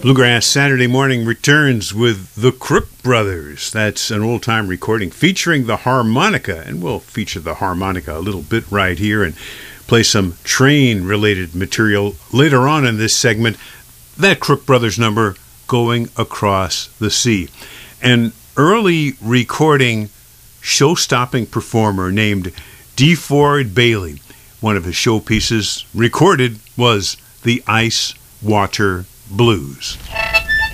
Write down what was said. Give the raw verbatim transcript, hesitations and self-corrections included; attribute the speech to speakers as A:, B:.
A: Bluegrass Saturday Morning returns with the Crook Brothers. That's an old-time recording featuring the harmonica, and we'll feature the harmonica a little bit right here and play some train-related material later on in this segment. That Crook Brothers number, Going Across the Sea. An early recording show-stopping performer named DeFord Bailey. One of his showpieces recorded was the Ice Water Blues.